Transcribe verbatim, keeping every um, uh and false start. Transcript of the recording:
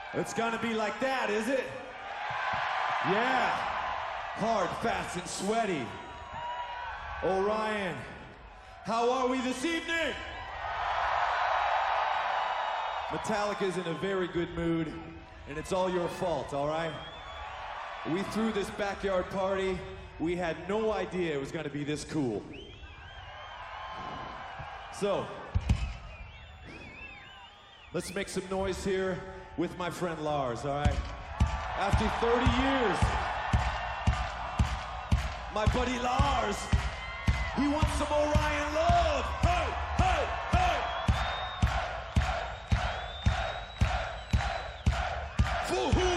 It's gonna be like that, is it? Yeah. Hard, fast, and sweaty. Orion, how are we this evening? Metallica's in a very good mood, and it's all your fault, all right? We threw this backyard party. We had no idea it was gonna be this cool. So, let's make some noise here with my friend Lars, all right? After thirty years, my buddy Lars, he wants some Orion love. Hey, hey, hey! For who?